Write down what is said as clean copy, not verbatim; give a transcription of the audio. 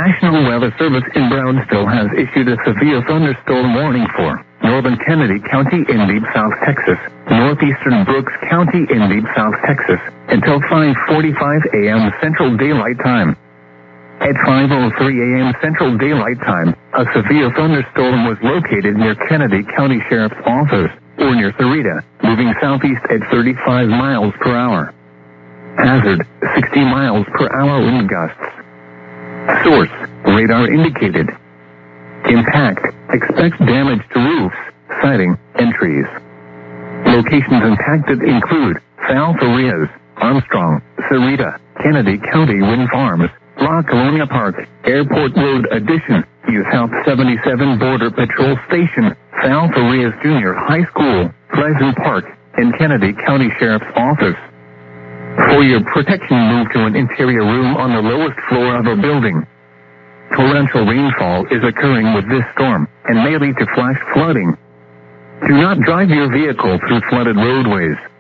National Weather Service in Brownsville has issued a severe thunderstorm warning for northern Kennedy County in deep South Texas, northeastern Brooks County in deep South Texas, until 5:45 a.m. Central Daylight Time. At 5:03 a.m. Central Daylight Time, a severe thunderstorm was located near Kennedy County Sheriff's Office, or near Sarita, moving southeast at 35 miles per hour. Hazard, 60 miles per hour wind gusts. Source, radar indicated. Impact, expect damage to roofs, siding, and trees. Locations impacted include South Arias, Armstrong, Sarita, Kennedy County Wind Farms, La Colonia Park, Airport Road Addition, U South 77 Border Patrol Station, South Arias Junior High School, Pleasant Park, and Kennedy County Sheriff's Office. For your protection, move to an interior room on the lowest floor of a building. Torrential rainfall is occurring with this storm and may lead to flash flooding. Do not drive your vehicle through flooded roadways.